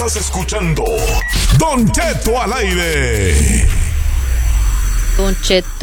Estás escuchando Don Cheto al aire. Don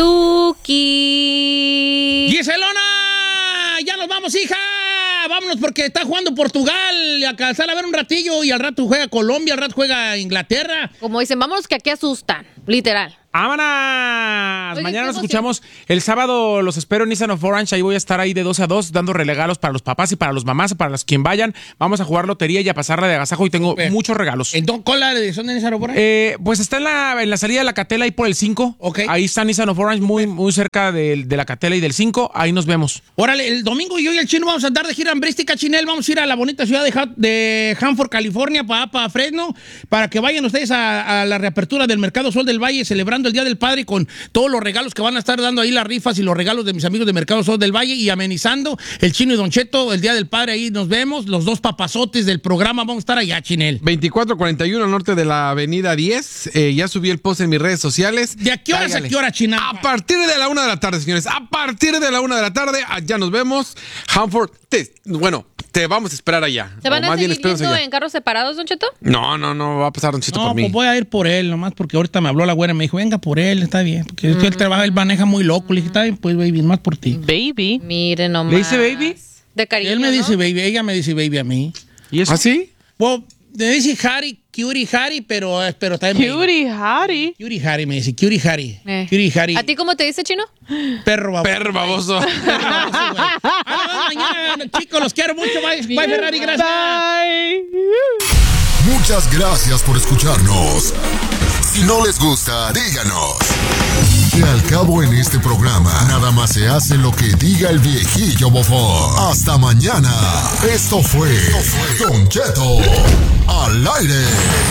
Chetuki. ¡Giselona! ¡Ya nos vamos, hija! Vámonos porque está jugando Portugal. A calzar a ver un ratillo y al rato juega Colombia, al rato juega Inglaterra. Como dicen, vámonos que aquí asustan, literal. ¡Vámonos! Oye, Mañana qué nos emoción. escuchamos. El sábado los espero en Nissan of Orange. Ahí voy a estar ahí de 12 a 2 dando regalos para los papás y para los mamás, para los quien vayan. Vamos a jugar lotería y a pasarla de agasajo y tengo muchos regalos. Entonces, ¿cuál es la dirección de Nissan of Orange? Pues está en la salida de la Catela ahí por el 5. Ok. Ahí está Nissan of Orange, muy cerca de la Catela y del 5. Ahí nos vemos. Órale, el domingo yo y el Chino vamos a andar de gira hambrística, Chinel. Vamos a ir a la bonita ciudad de Hanford, California, para Fresno, para que vayan ustedes a la reapertura del Mercado Sol del Valle, celebrando el Día del Padre con todos los regalos que van a estar dando ahí, las rifas y los regalos de mis amigos de Mercado Sol del Valle, y amenizando el Chino y Don Cheto el Día del Padre. Ahí nos vemos, los dos papazotes del programa vamos a estar allá, Chinel. 2441 al norte de la avenida 10. Ya subí el post en mis redes sociales. ¿De a qué horas a qué hora, China? A partir de la 1 de la tarde, señores. A partir de la 1 de la tarde, allá nos vemos. Hanford, te vamos a esperar allá. ¿Se van O a más bien, seguir espérenos yendo allá. en carros separados, Don Cheto? No, va a pasar Don Cheto No, por mí. pues voy a ir por él, nomás porque ahorita me habló la güera y me dijo, venga por él, está bien. Porque él trabaja, él maneja muy loco. Le dije, está bien, pues baby, más por ti. Baby. Miren nomás. ¿Le dice baby? De cariño, Él me dice ¿no? baby, ella me dice baby a mí. ¿Y eso? ¿Ah, sí? Well, me dice Harry, Cutie Harry, pero también baby. Harry. Cutie Harry me dice, Cutie Harry. Cutie Harry. ¿A ti cómo te dice, Chino? Perro baboso. Perro baboso. Perro baboso, güey. Mañana, chicos, los quiero mucho. Bye, Ferrari, gracias. Muchas gracias por escucharnos. Si no les gusta, díganos. Que al cabo en este programa, nada más se hace lo que diga el viejillo bofón. Hasta mañana. Esto fue Don Cheto al aire.